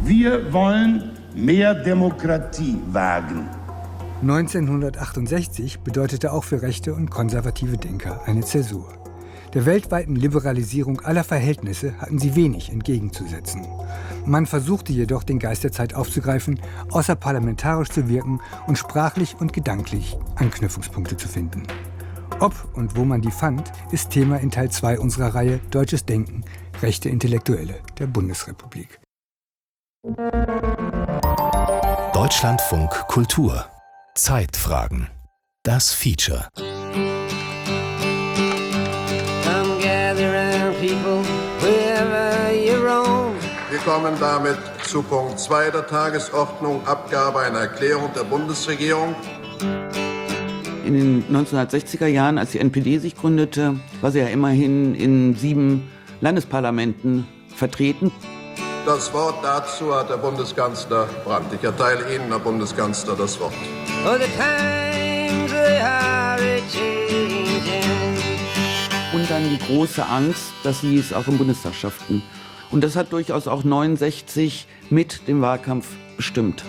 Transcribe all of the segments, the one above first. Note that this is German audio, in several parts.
Wir wollen mehr Demokratie wagen. 1968 bedeutete auch für rechte und konservative Denker eine Zäsur. Der weltweiten Liberalisierung aller Verhältnisse hatten sie wenig entgegenzusetzen. Man versuchte jedoch, den Geist der Zeit aufzugreifen, außerparlamentarisch zu wirken und sprachlich und gedanklich Anknüpfungspunkte zu finden. Ob und wo man die fand, ist Thema in Teil 2 unserer Reihe Deutsches Denken, rechte Intellektuelle der Bundesrepublik. Deutschlandfunk Kultur. Zeitfragen. Das Feature. Come gather round people wherever you roam. Wir kommen damit zu Punkt 2 der Tagesordnung, Abgabe einer Erklärung der Bundesregierung. In den 1960er Jahren, als die NPD sich gründete, war sie ja immerhin in 7 Landesparlamenten vertreten. Das Wort dazu hat der Bundeskanzler Brandt. Ich erteile Ihnen, Herr Bundeskanzler, das Wort. Oh, the times they are a-changing. Und dann die große Angst, dass sie es auch im Bundestag schafften. Und das hat durchaus auch 69 mit dem Wahlkampf bestimmt.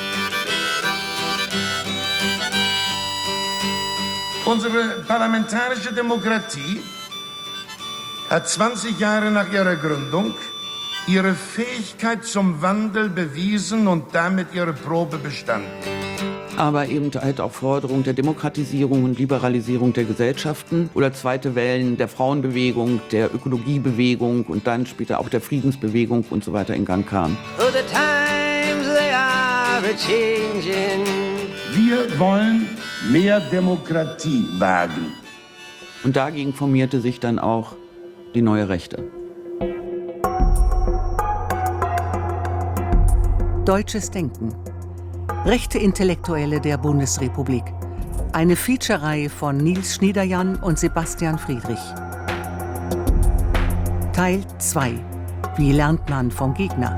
Unsere parlamentarische Demokratie hat 20 Jahre nach ihrer Gründung ihre Fähigkeit zum Wandel bewiesen und damit ihre Probe bestanden. Aber eben halt auch Forderung der Demokratisierung und Liberalisierung der Gesellschaften oder zweite Wellen der Frauenbewegung, der Ökologiebewegung und dann später auch der Friedensbewegung und so weiter in Gang kamen. Oh, the times they are a-changing. Wir wollen mehr Demokratie wagen. Und dagegen formierte sich dann auch die Neue Rechte. Deutsches Denken. Rechte Intellektuelle der Bundesrepublik. Eine Feature-Reihe von Nils Schniederjan und Sebastian Friedrich. Teil 2. Wie lernt man vom Gegner?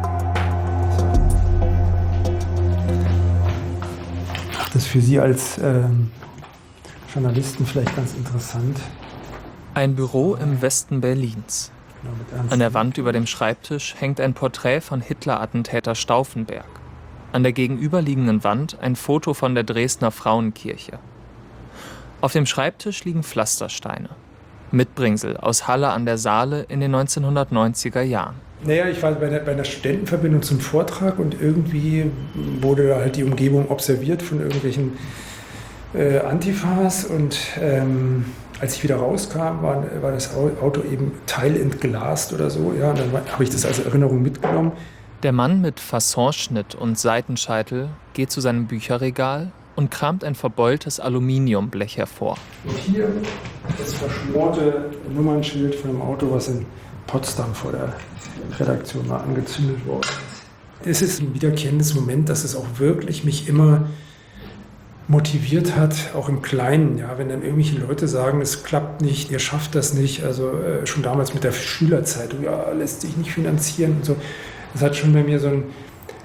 Das ist für Sie als Journalisten vielleicht ganz interessant. Ein Büro im Westen Berlins. An der Wand über dem Schreibtisch hängt ein Porträt von Hitler-Attentäter Stauffenberg. An der gegenüberliegenden Wand ein Foto von der Dresdner Frauenkirche. Auf dem Schreibtisch liegen Pflastersteine. Mitbringsel aus Halle an der Saale in den 1990er Jahren. Naja, ich war bei einer Studentenverbindung zum Vortrag und irgendwie wurde halt die Umgebung observiert von irgendwelchen Antifas und als ich wieder rauskam, war das Auto eben teilentglast oder so. Ja, und dann habe ich das als Erinnerung mitgenommen. Der Mann mit Fassonschnitt und Seitenscheitel geht zu seinem Bücherregal und kramt ein verbeultes Aluminiumblech hervor. Und hier das verschmorte Nummernschild von einem Auto, was in Potsdam vor der Redaktion war, angezündet worden. Es ist ein wiederkehrendes Moment, dass es auch wirklich mich immer motiviert hat, auch im Kleinen. Ja, wenn dann irgendwelche Leute sagen, es klappt nicht, ihr schafft das nicht, also schon damals mit der Schülerzeitung, ja, lässt sich nicht finanzieren und so. Das hat schon bei mir so ein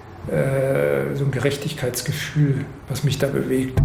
Gerechtigkeitsgefühl, was mich da bewegt.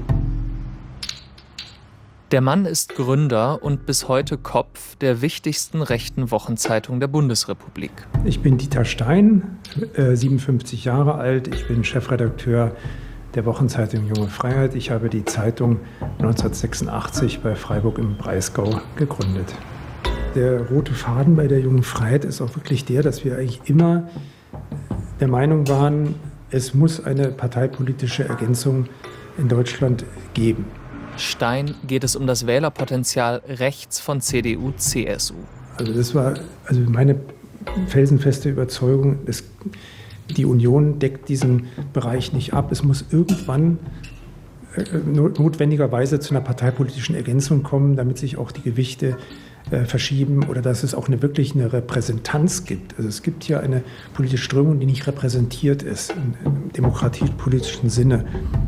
Der Mann ist Gründer und bis heute Kopf der wichtigsten rechten Wochenzeitung der Bundesrepublik. Ich bin Dieter Stein, 57 Jahre alt. Ich bin Chefredakteur der Wochenzeitung Junge Freiheit. Ich habe die Zeitung 1986 bei Freiburg im Breisgau gegründet. Der rote Faden bei der Jungen Freiheit ist auch wirklich der, dass wir eigentlich immer der Meinung waren, es muss eine parteipolitische Ergänzung in Deutschland geben. Stein geht es um das Wählerpotenzial rechts von CDU, CSU. Also das war meine felsenfeste Überzeugung, die Union deckt diesen Bereich nicht ab. Es muss irgendwann notwendigerweise zu einer parteipolitischen Ergänzung kommen, damit sich auch die Gewichte verschieben oder dass es auch wirklich eine Repräsentanz gibt. Also es gibt ja eine politische Strömung, die nicht repräsentiert ist im demokratiepolitischen Sinne.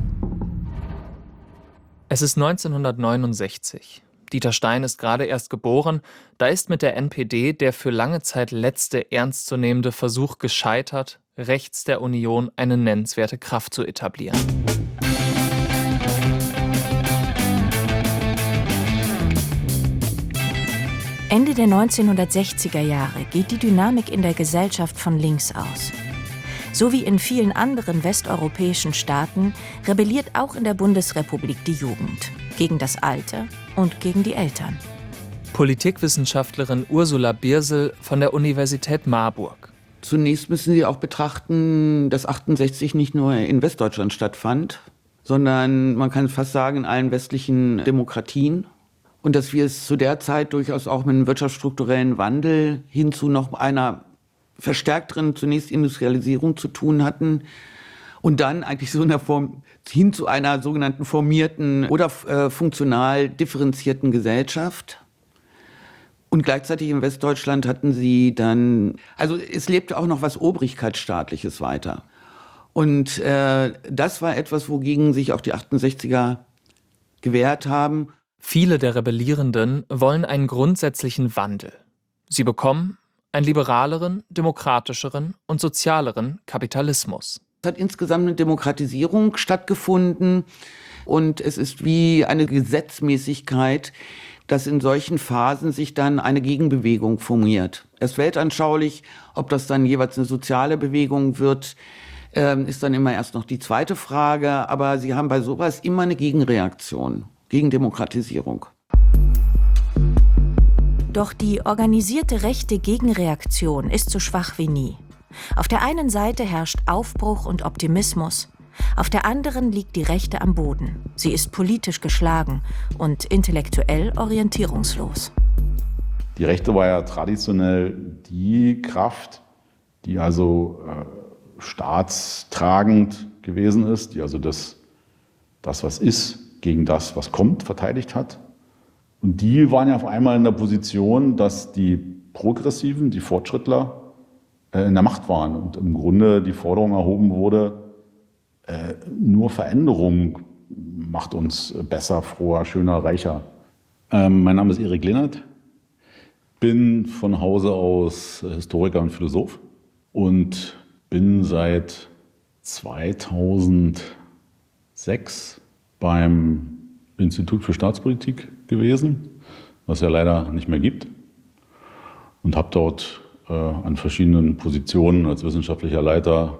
Es ist 1969. Dieter Stein ist gerade erst geboren. Da ist mit der NPD der für lange Zeit letzte ernstzunehmende Versuch gescheitert, rechts der Union eine nennenswerte Kraft zu etablieren. Ende der 1960er Jahre geht die Dynamik in der Gesellschaft von links aus. So wie in vielen anderen westeuropäischen Staaten rebelliert auch in der Bundesrepublik die Jugend gegen das Alter und gegen die Eltern. Politikwissenschaftlerin Ursula Birsel von der Universität Marburg. Zunächst müssen Sie auch betrachten, dass 68 nicht nur in Westdeutschland stattfand, sondern man kann fast sagen in allen westlichen Demokratien. Und dass wir es zu der Zeit durchaus auch mit einem wirtschaftsstrukturellen Wandel hin zu noch einer verstärkteren zunächst Industrialisierung zu tun hatten und dann eigentlich so in der Form hin zu einer sogenannten formierten oder funktional differenzierten Gesellschaft. Und gleichzeitig in Westdeutschland hatten sie dann, also es lebte auch noch was Obrigkeitsstaatliches weiter. Und das war etwas, wogegen sich auch die 68er gewehrt haben. Viele der Rebellierenden wollen einen grundsätzlichen Wandel. Sie bekommen einen liberaleren, demokratischeren und sozialeren Kapitalismus. Es hat insgesamt eine Demokratisierung stattgefunden und es ist wie eine Gesetzmäßigkeit, dass in solchen Phasen sich dann eine Gegenbewegung formiert. Erst weltanschaulich, ob das dann jeweils eine soziale Bewegung wird, ist dann immer erst noch die zweite Frage. Aber sie haben bei sowas immer eine Gegenreaktion gegen Demokratisierung. Doch die organisierte rechte Gegenreaktion ist so schwach wie nie. Auf der einen Seite herrscht Aufbruch und Optimismus, auf der anderen liegt die Rechte am Boden. Sie ist politisch geschlagen und intellektuell orientierungslos. Die Rechte war ja traditionell die Kraft, die also staatstragend gewesen ist, die also das, was ist, gegen das, was kommt, verteidigt hat. Und die waren ja auf einmal in der Position, dass die Progressiven, die Fortschrittler in der Macht waren und im Grunde die Forderung erhoben wurde, nur Veränderung macht uns besser, froher, schöner, reicher. Mein Name ist Erik Lehnert, bin von Hause aus Historiker und Philosoph und bin seit 2006 beim Institut für Staatspolitik gewesen, was es ja leider nicht mehr gibt, und habe dort an verschiedenen Positionen als wissenschaftlicher Leiter